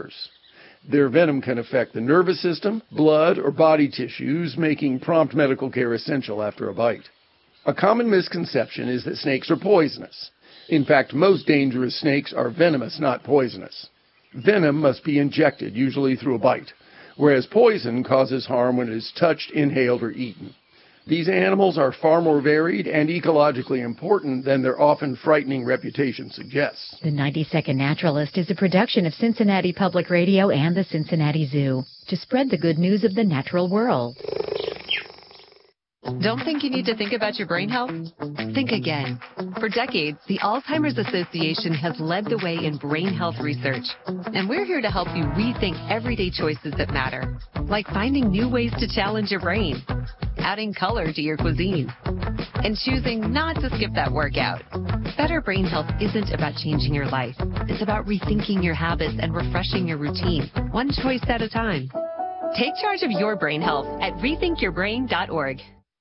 fibers. Their venom can affect the nervous system, blood, or body tissues, making prompt medical care essential after a bite. A common misconception is that snakes are poisonous. In fact, most dangerous snakes are venomous, not poisonous. Venom must be injected, usually through a bite, whereas poison causes harm when it is touched, inhaled, or eaten. These animals are far more varied and ecologically important than their often frightening reputation suggests. The 90-Second Naturalist is a production of Cincinnati Public Radio and the Cincinnati Zoo to spread the good news of the natural world. Don't think you need to think about your brain health? Think again. For decades, the Alzheimer's Association has led the way in brain health research. And we're here to help you rethink everyday choices that matter, like finding new ways to challenge your brain, adding color to your cuisine, and choosing not to skip that workout. Better brain health isn't about changing your life. It's about rethinking your habits and refreshing your routine, one choice at a time. Take charge of your brain health at rethinkyourbrain.org.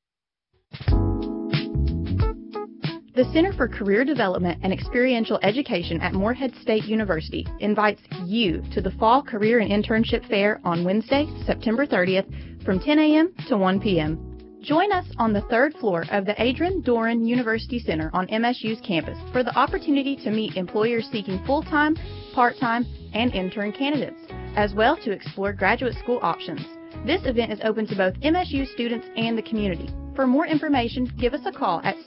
The Center for Career Development and Experiential Education at Morehead State University invites you to the Fall Career and Internship Fair on Wednesday, September 30th from 10 a.m. to 1 p.m. Join us on the third floor of the Adrian Doran University Center on MSU's campus for the opportunity to meet employers seeking full-time, part-time, and intern candidates, as well to explore graduate school options. This event is open to both MSU students and the community. For more information, give us a call at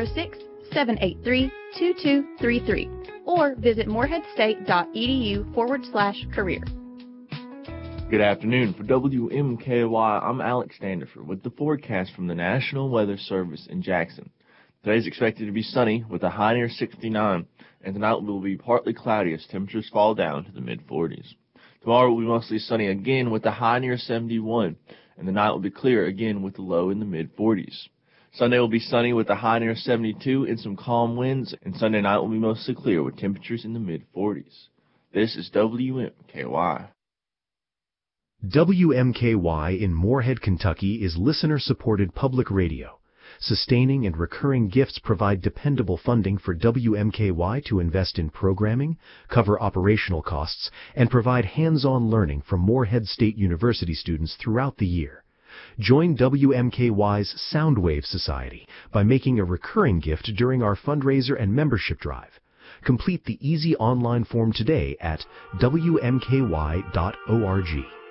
606-783-2233 or visit moreheadstate.edu/career. Good afternoon. For WMKY, I'm Alex Standifer with the forecast from the National Weather Service in Jackson. Today is expected to be sunny with a high near 69, and tonight will be partly cloudy as temperatures fall down to the mid-40s. Tomorrow will be mostly sunny again with a high near 71, and the night will be clear again with a low in the mid-40s. Sunday will be sunny with a high near 72 and some calm winds, and Sunday night will be mostly clear with temperatures in the mid-40s. This is WMKY. WMKY in Morehead, Kentucky is listener-supported public radio. Sustaining and recurring gifts provide dependable funding for WMKY to invest in programming, cover operational costs, and provide hands-on learning for Morehead State University students throughout the year. Join WMKY's Soundwave Society by making a recurring gift during our fundraiser and membership drive. Complete the easy online form today at WMKY.org.